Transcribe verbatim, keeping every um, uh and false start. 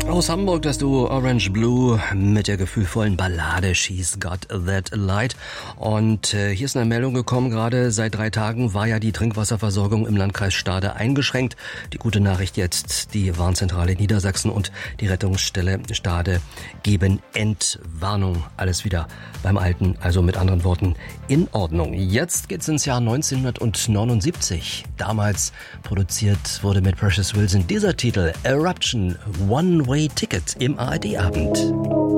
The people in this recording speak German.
Aus Hamburg das Duo Orange Blue mit der gefühlvollen Ballade She's Got That Light. Und äh, hier ist eine Meldung gekommen, gerade seit drei Tagen war ja die Trinkwasserversorgung im Landkreis Stade eingeschränkt. Die gute Nachricht jetzt, die Warnzentrale Niedersachsen und die Rettungsstelle Stade geben Entwarnung. Alles wieder beim Alten, also mit anderen Worten in Ordnung. Jetzt geht's ins Jahr neunzehnhundertneunundsiebzig. Damals produziert wurde mit Precious Wilson dieser Titel Eruption One Way Ticket im A R D-Abend.